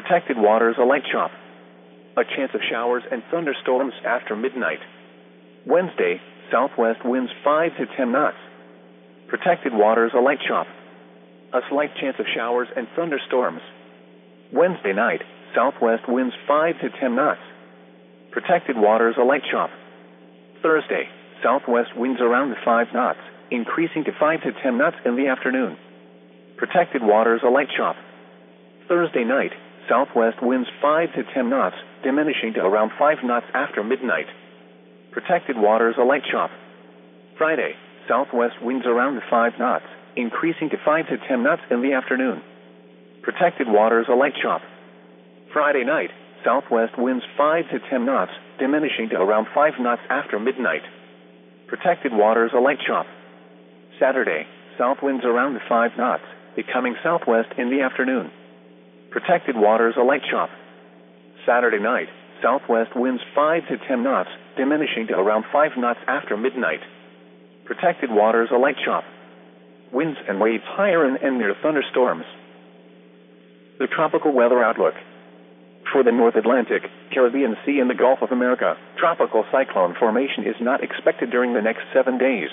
Protected waters, a light chop. A chance of showers and thunderstorms after midnight. Wednesday, southwest winds 5 to 10 knots. Protected waters, a light chop. A slight chance of showers and thunderstorms. Wednesday night, southwest winds 5 to 10 knots. Protected waters, a light chop. Thursday, southwest winds around 5 knots, increasing to 5 to 10 knots in the afternoon. Protected waters, a light chop. Thursday night, southwest winds 5 to 10 knots, diminishing to around 5 knots after midnight. Protected waters, a light chop. Friday, southwest winds around 5 knots, increasing to 5 to 10 knots in the afternoon. Protected waters, a light chop. Friday night, southwest winds 5 to 10 knots, diminishing to around 5 knots after midnight. Protected waters, a light chop. Saturday, south winds around 5 knots, becoming southwest in the afternoon. Protected waters, a light chop. Saturday night, southwest winds 5 to 10 knots, diminishing to around 5 knots after midnight. Protected waters, a light chop. Winds and waves higher and near thunderstorms. The tropical weather outlook. For the North Atlantic, Caribbean Sea and the Gulf of America, tropical cyclone formation is not expected during the next 7 days.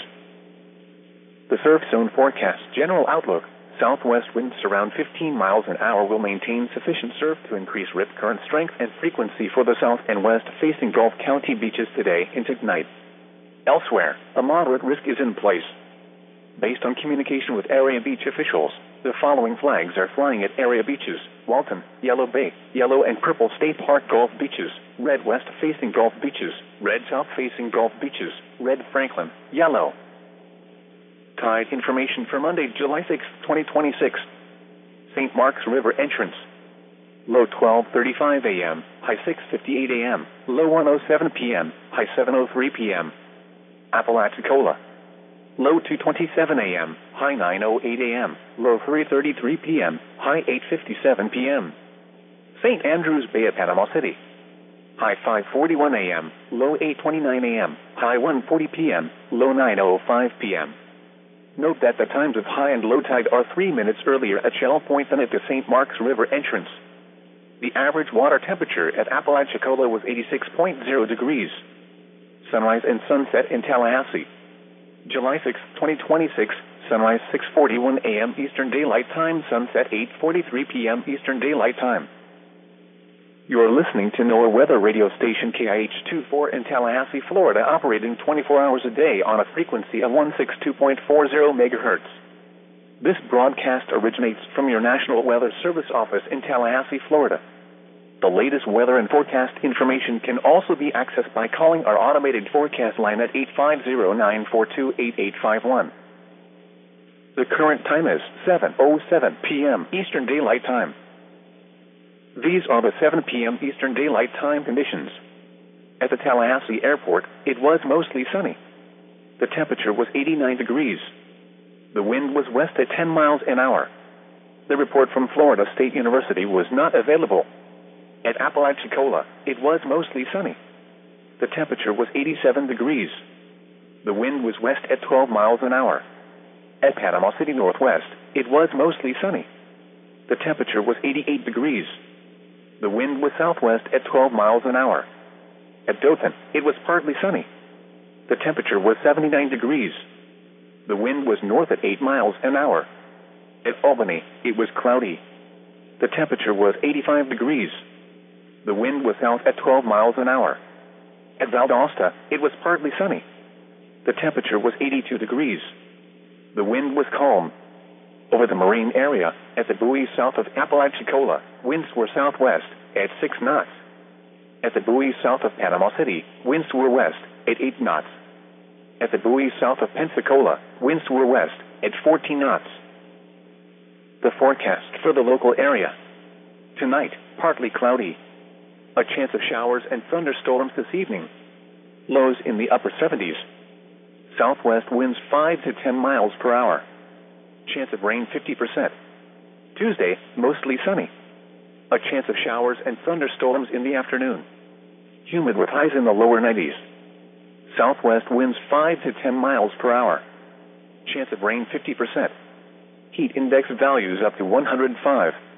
The surf zone forecast general outlook. Southwest winds around 15 miles an hour will maintain sufficient surf to increase rip current strength and frequency for the south and west facing Gulf County beaches today into tonight. Elsewhere, a moderate risk is in place. Based on communication with area beach officials, the following flags are flying at area beaches: Walton, Yellow Bay, Yellow and Purple State Park Gulf beaches, red west facing Gulf beaches, red south facing Gulf beaches, red Franklin, yellow. Tide information for Monday, July 6, 2026. St. Mark's River entrance. Low 12:35 a.m., high 6:58 a.m., low 1:07 p.m., high 7:03 p.m. Apalachicola. Low 2:27 a.m., high 9:08 a.m., low 3:33 p.m., high 8:57 p.m. St. Andrews Bay at Panama City. High 5:41 a.m., low 8:29 a.m., high 1:40 p.m., low 9:05 p.m. Note that the times of high and low tide are 3 minutes earlier at Shell Point than at the St. Mark's River entrance. The average water temperature at Apalachicola was 86.0 degrees. Sunrise and sunset in Tallahassee. July 6, 2026, sunrise 6:41 a.m. Eastern Daylight Time, sunset 8:43 p.m. Eastern Daylight Time. You are listening to NOAA weather radio station KIH-24 in Tallahassee, Florida, operating 24 hours a day on a frequency of 162.40 megahertz. This broadcast originates from your National Weather Service office in Tallahassee, Florida. The latest weather and forecast information can also be accessed by calling our automated forecast line at 850-942-8851. The current time is 7:07 p.m. Eastern Daylight Time. These are the 7 p.m. Eastern Daylight Time conditions. At the Tallahassee Airport, it was mostly sunny. The temperature was 89 degrees. The wind was west at 10 miles an hour. The report from Florida State University was not available. At Apalachicola, it was mostly sunny. The temperature was 87 degrees. The wind was west at 12 miles an hour. At Panama City Northwest, it was mostly sunny. The temperature was 88 degrees. The wind was southwest at 12 miles an hour. At Dothan, it was partly sunny. The temperature was 79 degrees. The wind was north at 8 miles an hour. At Albany, it was cloudy. The temperature was 85 degrees. The wind was south at 12 miles an hour. At Valdosta, it was partly sunny. The temperature was 82 degrees. The wind was calm. Over the marine area, at the buoys south of Apalachicola, winds were southwest at 6 knots. At the buoys south of Panama City, winds were west at 8 knots. At the buoys south of Pensacola, winds were west at 14 knots. The forecast for the local area. Tonight, partly cloudy. A chance of showers and thunderstorms this evening. Lows in the upper 70s. Southwest winds 5 to 10 miles per hour. Chance of rain 50%. Tuesday, mostly sunny. A chance of showers and thunderstorms in the afternoon. Humid with highs in the lower 90s. Southwest winds 5 to 10 miles per hour. Chance of rain 50%. Heat index values up to 105.